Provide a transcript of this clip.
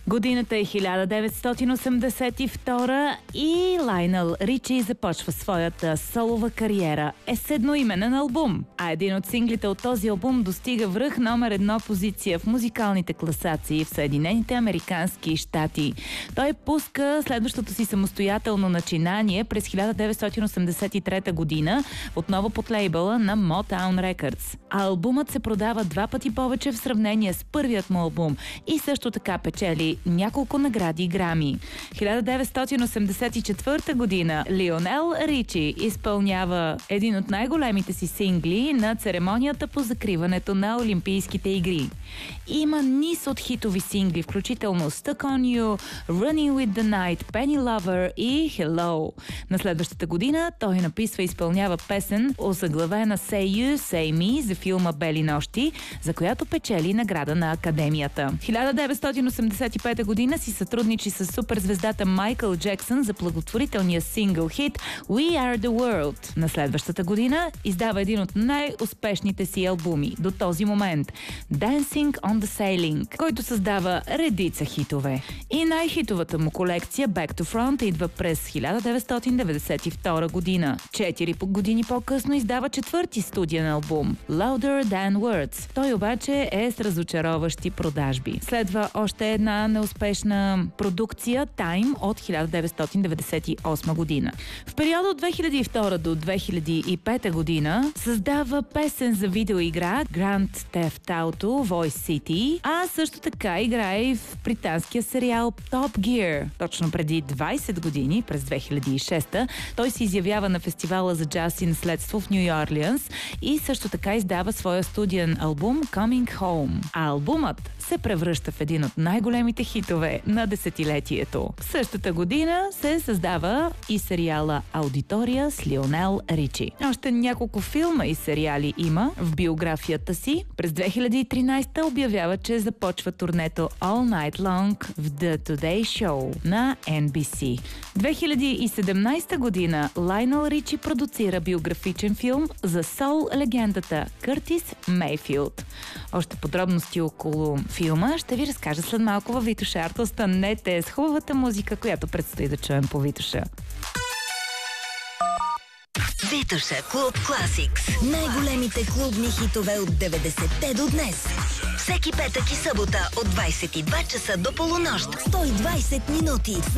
Годината е 1982 и Лайнел Ричи започва своята солова кариера. Е с едноименен албум, а един от синглите от този албум достига връх номер 1 позиция в музикалните класации в Съединените американски щати. Той пуска следващото си самостоятелно начинание през 1983 година, отново под лейбъла на Motown Records. А албумът се продава 2 пъти повече в сравнение с първият му албум и също така печели няколко награди Грами. 1984 година Лионел Ричи изпълнява един от най-големите си сингли на церемонията по закриването на Олимпийските игри. Има низ от хитови сингли, включително Stuck on You, Running with the Night, Penny Lover и Hello. На следващата година той написва и изпълнява песен, озаглавена Say You, Say Me за филма Бели нощи, за която печели награда на Академията. 1985 година си сътрудничи с суперзвездата Майкъл Джексън за благотворителния сингъл хит We Are the World. На следващата година издава един от най-успешните си албуми до този момент Dancing on the Sailing, който създава редица хитове. И най-хитовата му колекция Back to Front идва през 1992 година. 4 години по-късно издава четвърти студиен албум Louder Than Words. Той обаче е с разочароващи продажби. Следва още една неуспешна продукция Time от 1998 година. В периода от 2002 до 2005 година създава песен за видеоигра Grand Theft Auto Voice City, а също така играе и в британския сериал Top Gear. Точно преди 20 години, през 2006, той се изявява на фестивала за джаз и наследство в Ню Орлианс и също така издава своя студиен албум Coming Home. А албумът се превръща в един от най-големите хитове на десетилетието. В същата година се създава и сериала Аудитория с Лионел Ричи. Още няколко филма и сериали има в биографията си. През 2013 обявява, че започва турнето All Night Long в The Today Show на NBC. 2017 година Лайнел Ричи продуцира биографичен филм за соул легендата Къртис Мейфилд. Още подробности около филма ще ви разкажа след малко във Витоша Арт. Останете с хубавата музика, която предстои да чуем по Витоша. Витоша Клуб Класикс. Най-големите клубни хитове от 90-те до днес. Всеки петък и събота от 22 часа до полунощ. 120 минути.